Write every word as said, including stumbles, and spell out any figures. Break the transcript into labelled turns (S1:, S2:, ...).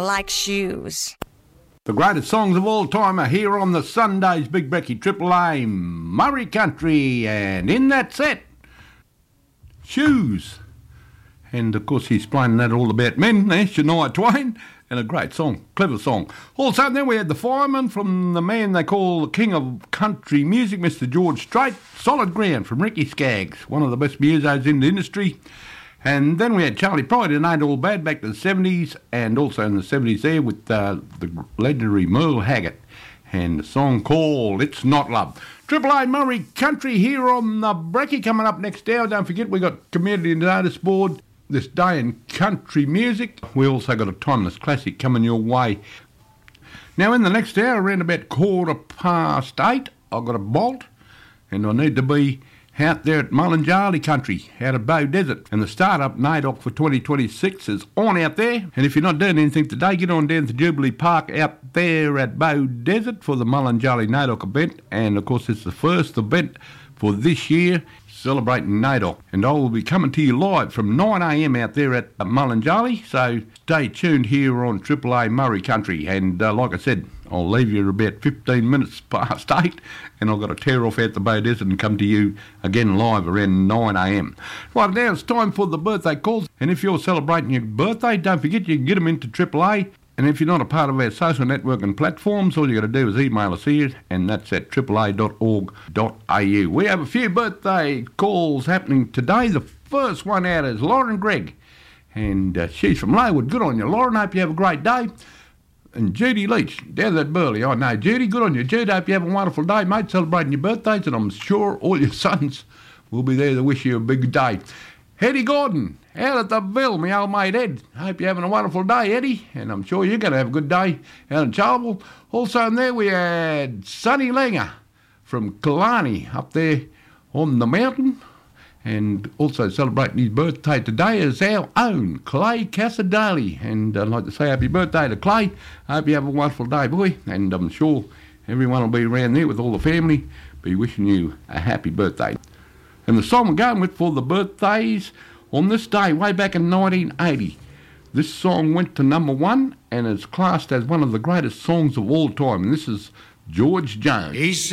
S1: like shoes.
S2: The greatest songs of all time are here on the Sunday's Big Brekkie Triple A, Murray Country, and in that set, Shoes. And of course he's playing that all about men there, Shania Twain, and a great song, clever song. Also then we had The Fireman from the man they call the king of country music, Mister George Strait, Solid Ground from Ricky Skaggs, one of the best musos in the industry. And then we had Charlie Pride in Ain't All Bad back to the seventies, and also in the seventies there with uh, the legendary Merle Haggard, and the song called It's Not Love. Triple A Murray Country here on the Brekkie. Coming up next hour, don't forget we got Community Notice Board, this day in country music. We also got a timeless classic coming your way. Now in the next hour, around about quarter past eight, I've got a bolt, and I need to be out there at Mullinjali Country, out of Bow Desert. And the start-up N A D O C for twenty twenty-six is on out there. And if you're not doing anything today, get on down to Jubilee Park out there at Bow Desert for the Mullinjali N A D O C event. And, of course, it's the first event for this year, celebrating N A D O C. And I will be coming to you live from nine a m out there at Mullinjali. So stay tuned here on Triple A Murray Country. And, uh, like I said, I'll leave you about fifteen minutes past eight, and I've got to tear off out the Bow Desert and come to you again live around nine a m. Right now, it's time for the birthday calls, and if you're celebrating your birthday, don't forget you can get them into Triple A, and if you're not a part of our social networking platforms, all you got to do is email us here, and that's at triple a dot org dot a u. We have a few birthday calls happening today. The first one out is Lauren Gregg, and uh, she's from Leywood. Good on you, Lauren. Hope you have a great day. And Judy Leach, down at Burley. I know, Judy, good on you. Judy, hope you have a wonderful day, mate, celebrating your birthdays, and I'm sure all your sons will be there to wish you a big day. Eddie Gordon, out at the Ville, my old mate Ed. Hope you're having a wonderful day, Eddie, and I'm sure you're going to have a good day out in Charleville. Also in there we had Sonny Langer from Killarney, up there on the mountain. And also celebrating his birthday today is our own Clay Casadali. And I'd like to say happy birthday to Clay. I hope you have a wonderful day, boy. And I'm sure everyone will be around there with all the family, be wishing you a happy birthday. And the song we're going with for the birthdays on this day, way back in nineteen eighty. This song went to number one and is classed as one of the greatest songs of all time. And this is George Jones. He's